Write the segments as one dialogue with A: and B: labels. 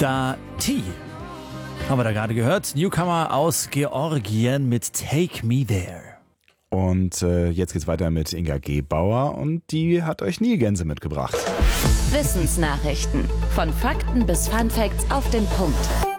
A: Da T. Haben wir da gerade gehört. Newcomer aus Georgien mit Take Me There.
B: Und jetzt geht's weiter mit Inga Gebauer und die hat euch Nilgänse mitgebracht.
C: Wissensnachrichten. Von Fakten bis Funfacts auf den Punkt.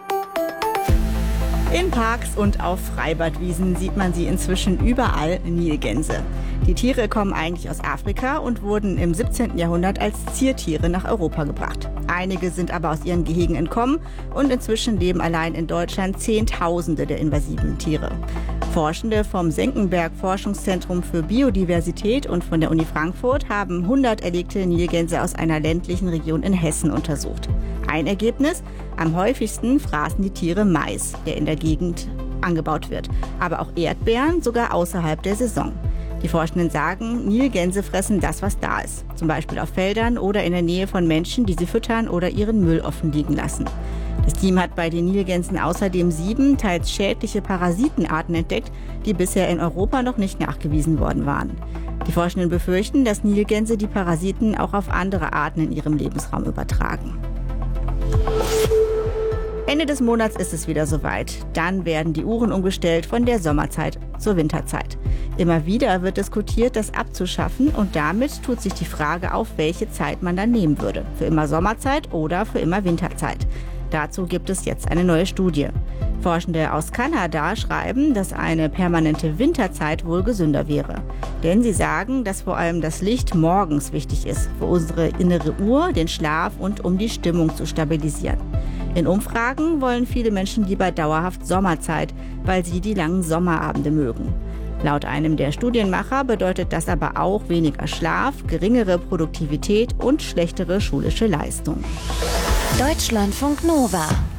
D: In Parks und auf Freibadwiesen sieht man sie inzwischen überall, Nilgänse. Die Tiere kommen eigentlich aus Afrika und wurden im 17. Jahrhundert als Ziertiere nach Europa gebracht. Einige sind aber aus ihren Gehegen entkommen und inzwischen leben allein in Deutschland Zehntausende der invasiven Tiere. Forschende vom Senckenberg Forschungszentrum für Biodiversität und von der Uni Frankfurt haben 100 erlegte Nilgänse aus einer ländlichen Region in Hessen untersucht. Ein Ergebnis: Am häufigsten fraßen die Tiere Mais, der in der Gegend angebaut wird, aber auch Erdbeeren, sogar außerhalb der Saison. Die Forschenden sagen, Nilgänse fressen das, was da ist, zum Beispiel auf Feldern oder in der Nähe von Menschen, die sie füttern oder ihren Müll offen liegen lassen. Das Team hat bei den Nilgänsen außerdem 7 teils schädliche Parasitenarten entdeckt, die bisher in Europa noch nicht nachgewiesen worden waren. Die Forschenden befürchten, dass Nilgänse die Parasiten auch auf andere Arten in ihrem Lebensraum übertragen. Ende des Monats ist es wieder soweit. Dann werden die Uhren umgestellt von der Sommerzeit zur Winterzeit. Immer wieder wird diskutiert, das abzuschaffen und damit tut sich die Frage auf, welche Zeit man dann nehmen würde. Für immer Sommerzeit oder für immer Winterzeit. Dazu gibt es jetzt eine neue Studie. Forschende aus Kanada schreiben, dass eine permanente Winterzeit wohl gesünder wäre. Denn sie sagen, dass vor allem das Licht morgens wichtig ist, für unsere innere Uhr, den Schlaf und um die Stimmung zu stabilisieren. In Umfragen wollen viele Menschen lieber dauerhaft Sommerzeit, weil sie die langen Sommerabende mögen. Laut einem der Studienmacher bedeutet das aber auch weniger Schlaf, geringere Produktivität und schlechtere schulische Leistung.
C: Deutschlandfunk Nova.